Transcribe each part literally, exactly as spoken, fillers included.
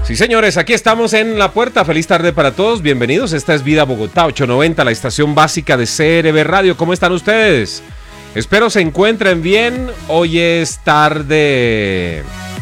Sí, señores, aquí estamos en La Puerta. Feliz tarde para todos. Bienvenidos. Esta es Vida Bogotá ochocientos noventa, la estación básica de C R B Radio. ¿Cómo están ustedes? Espero se encuentren bien. Hoy es tarde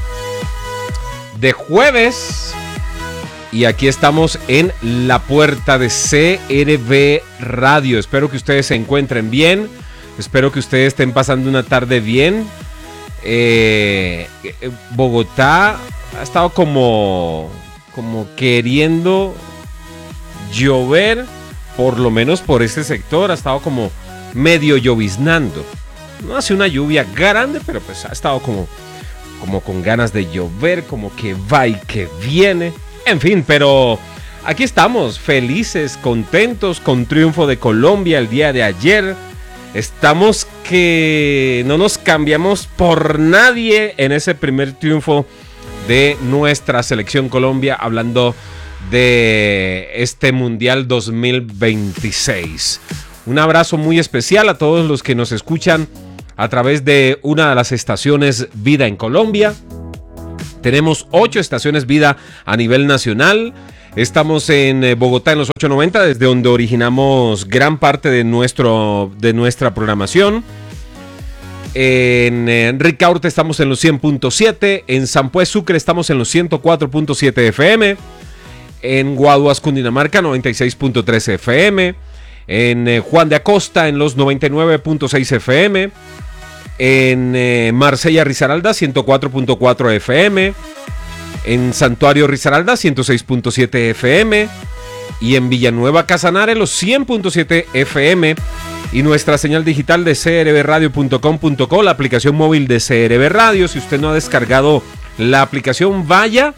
de jueves y aquí estamos en La Puerta de C R B Radio. Espero que ustedes se encuentren bien. Espero que ustedes estén pasando una tarde bien. Eh, Bogotá ha estado como, como queriendo llover, por lo menos por este sector, ha estado como medio lloviznando. No hace una lluvia grande, pero pues ha estado como, como con ganas de llover, como que va y que viene. En fin, pero aquí estamos, felices, contentos con triunfo de Colombia el día de ayer. Estamos que no nos cambiamos por nadie en ese primer triunfo de nuestra selección Colombia, hablando de este Mundial dos mil veintiséis. Un abrazo muy especial a todos los que nos escuchan a través de una de las estaciones Vida en Colombia. Tenemos ocho estaciones Vida a nivel nacional. Estamos en Bogotá en los ochocientos noventa, desde donde originamos gran parte de, nuestro, de nuestra programación. En, en Ricaurte estamos en los cien punto siete, en San Pues Sucre estamos en los ciento cuatro punto siete F M, en Guaduas, Cundinamarca noventa y seis punto tres F M, en eh, Juan de Acosta en los noventa y nueve punto seis F M, en eh, Marsella Risaralda ciento cuatro punto cuatro F M, en Santuario Risaralda ciento seis punto siete F M y en Villanueva Casanare los cien punto siete F M. Y nuestra señal digital de c r b radio punto com punto co, la aplicación móvil de C R B Radio. Si usted no ha descargado la aplicación, vaya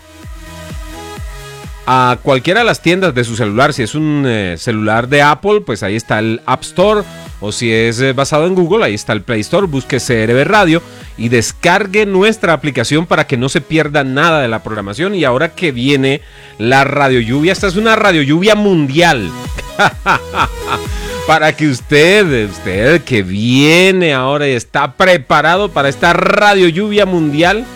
a cualquiera de las tiendas de su celular. Si es un eh, celular de Apple, pues ahí está el App Store. O si es eh, basado en Google, ahí está el Play Store. Busque C R B Radio y descargue nuestra aplicación para que no se pierda nada de la programación. Y ahora que viene la radio lluvia, esta es una radio lluvia mundial. Para que usted, usted que viene ahora y está preparado para esta radio lluvia mundial,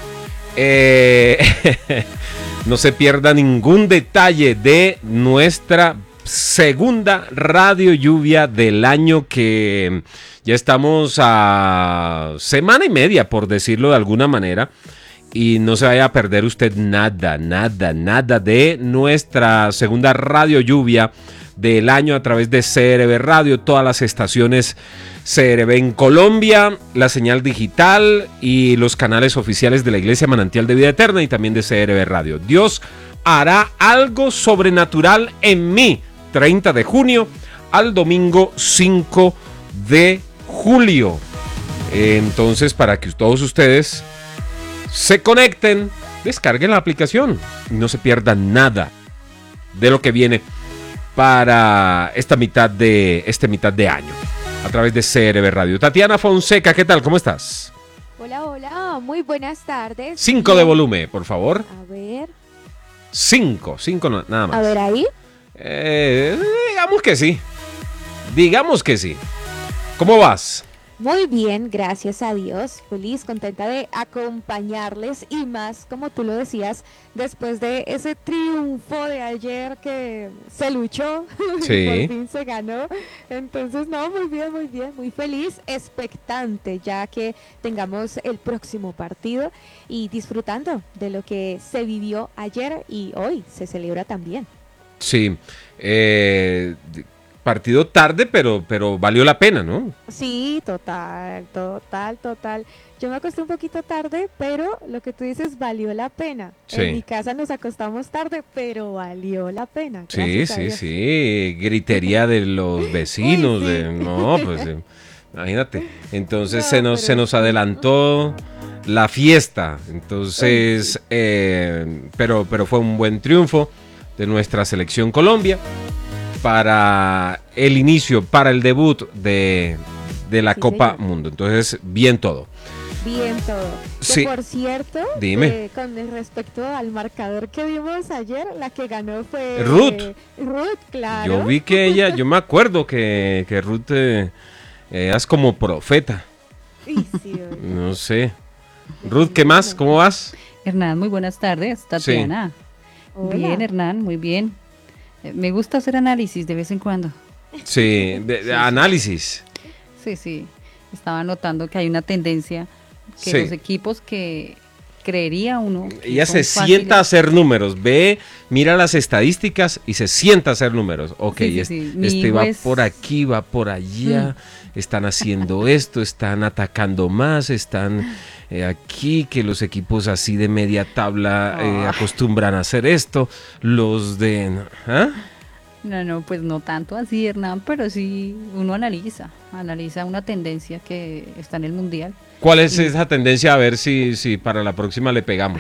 eh, no se pierda ningún detalle de nuestra segunda radio lluvia del año, que ya estamos a semana y media, por decirlo de alguna manera. Y no se vaya a perder usted nada, nada, nada de nuestra segunda radio lluvia del año a través de C R B Radio, todas las estaciones C R B en Colombia, la señal digital y los canales oficiales de la Iglesia Manantial de Vida Eterna y también de C R B Radio. Dios hará algo sobrenatural en mí, treinta de junio al domingo cinco de julio. Entonces, para que todos ustedes se conecten, descarguen la aplicación y no se pierdan nada de lo que viene para esta mitad de este mitad de año a través de C R B Radio. Tatiana Fonseca, ¿qué tal? ¿Cómo estás? Hola, hola, muy buenas tardes. Cinco Bien. De volumen, por favor. A ver. Cinco, cinco no, nada más. A ver ahí. Eh, digamos que sí. Digamos que sí. ¿Cómo vas? Muy bien, gracias a Dios. Feliz, contenta de acompañarles y más, como tú lo decías, después de ese triunfo de ayer que se luchó, sí. Por fin se ganó. Entonces, no, muy bien, muy bien, muy feliz, expectante, ya que tengamos el próximo partido y disfrutando de lo que se vivió ayer y hoy se celebra también. Sí, eh... partido tarde, pero, pero valió la pena, ¿no? Sí, total, total, total. Yo me acosté un poquito tarde, pero lo que tú dices valió la pena. Sí. En mi casa nos acostamos tarde, pero valió la pena. Sí, sí, sí. Gritería de los vecinos. Uy, sí. de, no, pues eh, imagínate. Entonces no, se, nos, pero... se nos adelantó la fiesta. Entonces, sí. eh, pero, pero fue un buen triunfo de nuestra selección Colombia para el inicio, para el debut de, de la sí, Copa señor. Mundo. Entonces, bien todo. Bien todo. Sí. Que por cierto, Dime. Eh, con respecto al marcador que vimos ayer, la que ganó fue Ruth. Eh, Ruth, claro. Yo vi que ella, yo me acuerdo que, que Ruth eh, es como profeta. Sí, sí, no sé. Ruth, ¿qué más? ¿Cómo vas? Hernán, muy buenas tardes. Tatiana. Hola. Bien, Hernán, muy bien. Eh, Me gusta hacer análisis de vez en cuando. Sí, de, de análisis. Sí, sí. Estaba notando que hay una tendencia que Sí. los equipos que creería uno que Ella son se sienta a fáciles- hacer números, ve, mira las estadísticas y se sienta a hacer números. Ok, Sí, sí, es- sí. Mi este hijo va es- por aquí, va por allá, están haciendo esto, están atacando más, están eh, aquí, que los equipos así de media tabla eh, Ah. acostumbran a hacer esto, los de... ¿ah? No, no, pues no tanto así, Hernán, pero sí uno analiza, analiza una tendencia que está en el mundial. ¿Cuál es esa tendencia? A ver si, si para la próxima le pegamos.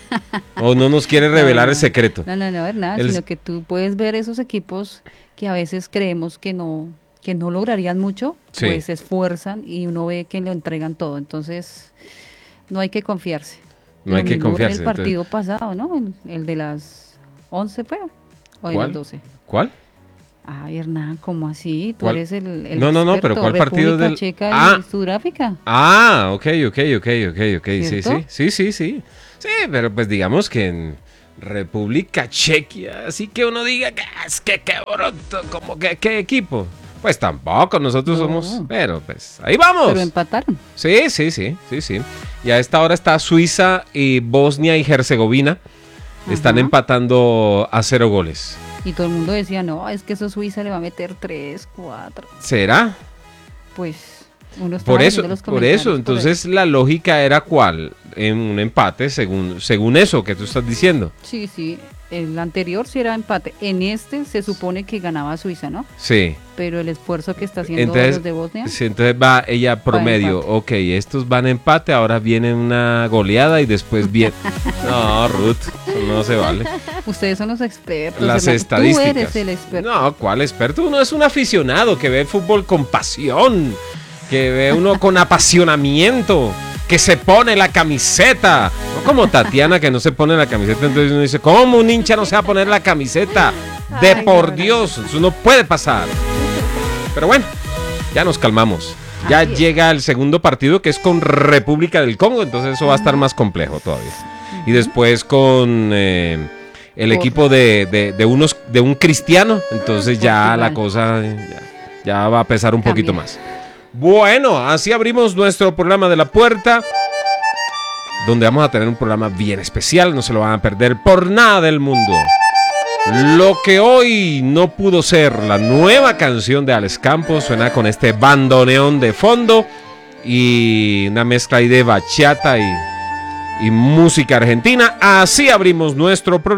O no nos quiere revelar No, el secreto. No, no, no, Hernán, El- sino que tú puedes ver esos equipos que a veces creemos que no, que no lograrían mucho, Sí. pues se esfuerzan y uno ve que lo entregan todo. Entonces, no hay que confiarse. No hay Lo que mismo confiarse, El partido pasado, ¿no? El, el de las once fue, o de ¿Cuál? las doce. ¿Cuál? Ay, Hernán, ¿cómo así? Tú ¿Cuál? eres el, el No, no, no, experto. pero ¿cuál partido República del- Checa Ah. y Sudáfrica. Ah, ok, ok, ok, ok, ok, sí, sí, ¿Cierto? sí, sí, sí. Sí, pero pues digamos que en República Chequia, así que uno diga que es que qué bruto, como que qué equipo. Pues tampoco, nosotros No. somos, pero pues ahí vamos. Pero empataron. Sí, sí, sí, sí, sí. Y a esta hora está Suiza y Bosnia y Herzegovina. Están Ajá. empatando a cero goles. Y todo el mundo decía, no, es que eso Suiza le va a meter tres, cuatro. ¿Será? Pues uno estaba Por eso, leyendo los por comentarios eso. por Entonces la lógica era cuál, en un empate, según, según eso que tú estás diciendo. ahí. Sí, sí. El anterior sí era empate. En este se supone que ganaba Suiza, ¿no? Sí. Pero el esfuerzo que está haciendo Entonces, los de Bosnia. sí, entonces va ella promedio. empate. Ok, estos van a empate, ahora viene una goleada y después viene. No, Ruth, eso no se vale. Ustedes son los expertos. Las Hernán. estadísticas. Tú eres el experto. No, ¿cuál experto? Uno es un aficionado que ve fútbol con pasión, que ve uno con apasionamiento, que se pone la camiseta. No como Tatiana que no se pone la camiseta, entonces uno dice, ¿cómo un hincha no se va a poner la camiseta? De Ay, por no, no, Dios, eso no puede pasar. Pero bueno, ya nos calmamos. Ya Así es. llega el segundo partido que es con República del Congo, entonces eso va a estar más complejo todavía. Y después con eh, el Por- equipo de, de- de unos, de un cristiano, entonces ya Portugal. la cosa ya, ya va a pesar un Cambia. poquito más. Bueno, así abrimos nuestro programa de La Puerta, donde vamos a tener un programa bien especial, no se lo van a perder por nada del mundo. Lo que hoy no pudo ser la nueva canción de Alex Campos suena con este bandoneón de fondo y una mezcla ahí de bachata y, y música argentina. Así abrimos nuestro programa.